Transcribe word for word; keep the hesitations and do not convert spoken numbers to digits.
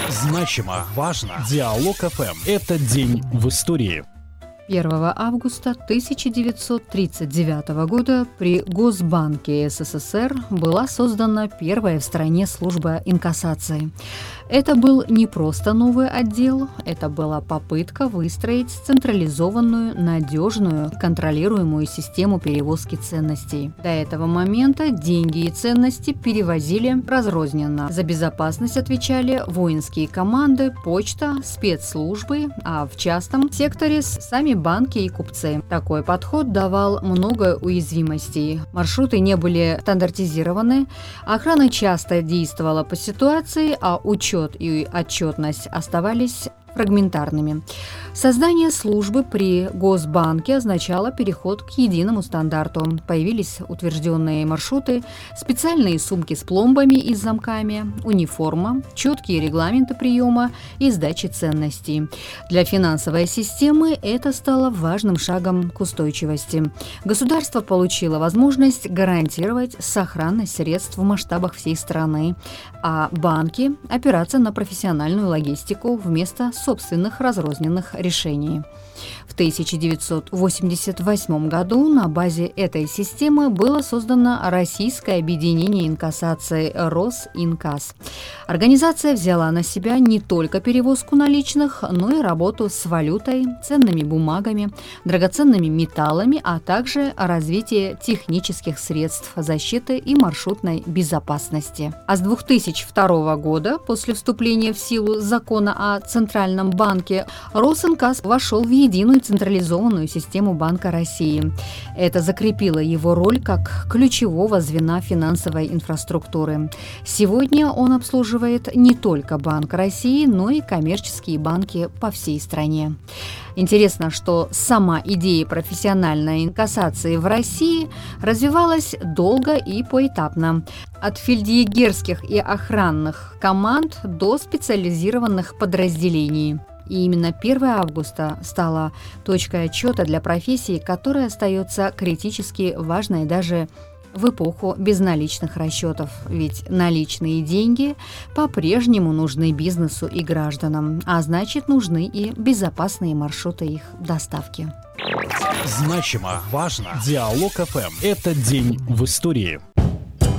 Значимо, важно. Диалог эф эм. Это день в истории. первого августа тысяча девятьсот тридцать девятого года при Госбанке эс эс эс эр была создана первая в стране служба инкассации. Это был не просто новый отдел, это была попытка выстроить централизованную, надежную, контролируемую систему перевозки ценностей. До этого момента деньги и ценности перевозили разрозненно. За безопасность отвечали воинские команды, почта, спецслужбы, а в частном секторе сами банки и купцы. Такой подход давал много уязвимостей. Маршруты не были стандартизированы, охрана часто действовала по ситуации, а учет и отчетность оставались фрагментарными. Создание службы при Госбанке означало переход к единому стандарту. Появились утвержденные маршруты, специальные сумки с пломбами и с замками, униформа, четкие регламенты приема и сдачи ценностей. Для финансовой системы это стало важным шагом к устойчивости. Государство получило возможность гарантировать сохранность средств в масштабах всей страны, а банки – опираться на профессиональную логистику вместо собственных разрозненных решений. В тысяча девятьсот восемьдесят восьмом году на базе этой системы было создано Российское объединение инкассации Росинкасс. Организация взяла на себя не только перевозку наличных, но и работу с валютой, ценными бумагами, драгоценными металлами, а также развитие технических средств защиты и маршрутной безопасности. А с две тысячи второго года, после вступления в силу закона о Центральном банке, Росинкасс вошел в единую централизованную систему Банка России. Это закрепило его роль как ключевого звена финансовой инфраструктуры. Сегодня он обслуживает не только Банк России, но и коммерческие банки по всей стране. Интересно, что сама идея профессиональной инкассации в России развивалась долго и поэтапно. От фельдъегерских и охранных команд до специализированных подразделений. И именно первого августа стала точкой отсчета для профессии, которая остается критически важной даже в эпоху безналичных расчетов. Ведь наличные деньги по-прежнему нужны бизнесу и гражданам, а значит, нужны и безопасные маршруты их доставки. Значимо, важно. Диалог эф эм. Это день в истории.